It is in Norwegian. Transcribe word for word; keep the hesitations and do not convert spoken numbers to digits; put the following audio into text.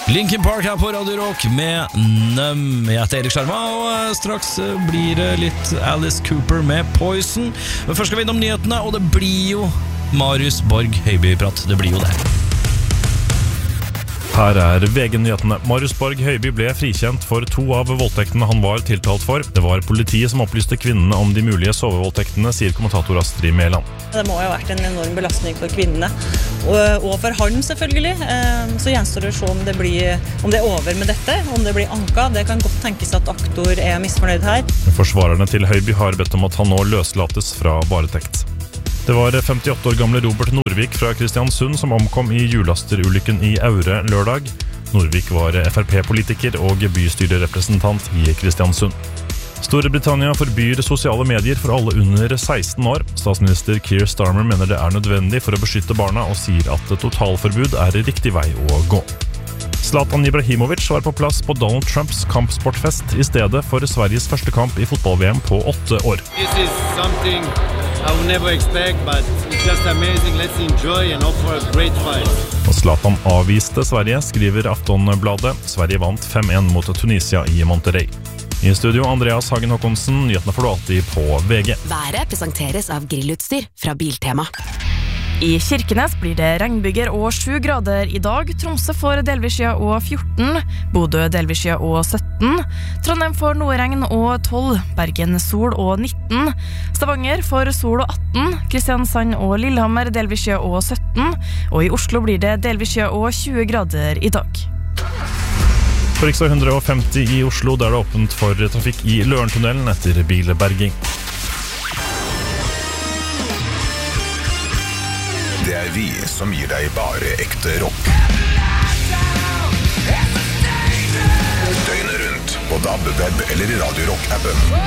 Linkin Park her på Radio Rock med Numb. Jeg heter Erik Sjarma, og straks blir det litt Alice Cooper med Poison. Men først skal vi innom nyhetene, og det blir jo Marius Borg Høiby-prat. Det blir jo det. Her er V G-nyhetene. Marius Borg Høiby ble frikjent for to av voldtektene han var tiltalt for. Det var politiet som opplyste kvinnene om de mulige sovevoldtektene, sier kommentator Astrid Mæland. Det må jo ha vært en enorm belastning for kvinnene, og for han selvfølgelig. Så gjenstår det å se om det, blir, om det er over med dette, om det blir anka. Det kan godt tenkes at aktor er misfornøyd her. Forsvarerne til Høiby har bedt om at han nå løslates fra varetekt. Det var femtiåtte år gamle Robert Norvik fra Kristiansund som omkom i hjullasterulykken i Aure lørdag. Norvik var F R P-politiker og bystyrerepresentant i Kristiansund. Storbritannia forbyr sosiale medier for alle under seksten år. Statsminister Keir Starmer mener det er nødvendig for å beskytte barna og sier at totalforbud er riktig vei å gå. Zlatan Ibrahimovic var på plass på Donald Trumps kampsportfest i stedet for Sveriges første kamp i fotball-V M på åtte år. This is something I would never expect, but it's just amazing. Let's enjoy and hope for a great fight. Og Zlatan avviste Sverige, skriver Aftonbladet. Sverige vant fem en mot Tunisia i Monterrey. I studio Andreas Hagen Håkonsen, nyhetene får du alltid på V G. Været presenteres av grillutstyr fra Biltema. I Kirkenes blir det regnbyger og sju grader i dag. Tromsø får delvis skya og fjorten. Bodø delvis skya og sytten. Trondheim får noe regn og tolv. Bergen sol og nitten. Stavanger får sol og atten. Kristiansand og Lillehammer delvis skya og sytten. Og i Oslo blir det delvis skya og tjue grader i dag. På riksvei hundre og femti i Oslo der det er åpent for trafikk i Lørentunnelen etter bilberging. Det er vi som gir deg bare ekte rock. Døgnet rundt på D A B, web eller i Radio Rock-appen.